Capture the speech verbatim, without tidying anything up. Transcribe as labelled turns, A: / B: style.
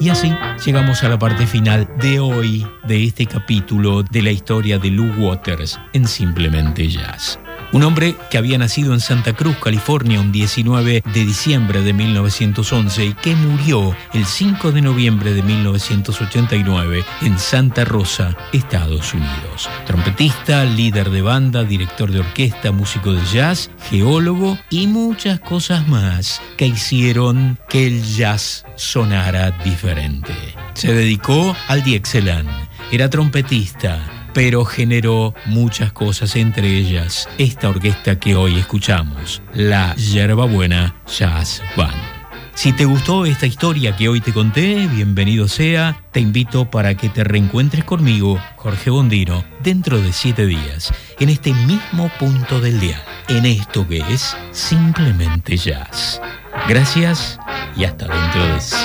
A: Y así llegamos a la parte final de hoy, de este capítulo de la historia de Lou Waters en Simplemente Jazz. Un hombre que había nacido en Santa Cruz, California, un diecinueve de diciembre de mil novecientos once y que murió el cinco de noviembre de mil novecientos ochenta y nueve en Santa Rosa, Estados Unidos. Trompetista, líder de banda, director de orquesta, músico de jazz, geólogo y muchas cosas más que hicieron que el jazz sonara diferente. Se dedicó al Dixieland, era trompetista, pero generó muchas cosas, entre ellas esta orquesta que hoy escuchamos, la Yerbabuena Jazz Band. Si te gustó esta historia que hoy te conté, bienvenido sea. Te invito para que te reencuentres conmigo, Jorge Bondino, dentro de siete días, en este mismo punto del día, en esto que es Simplemente Jazz. Gracias y hasta dentro de siete